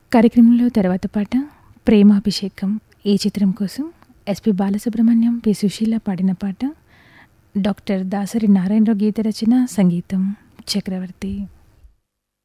కార్యక్రమంలో తర్వాత పాట ప్రేమాభిషేకం ఈ చిత్రం కోసం ఎస్పి బాలసుబ్రహ్మణ్యం, పి సుశీల పాడిన పాట. డాక్టర్ దాసరి నారాయణరావు గీత రచన, సంగీతం చక్రవర్తి.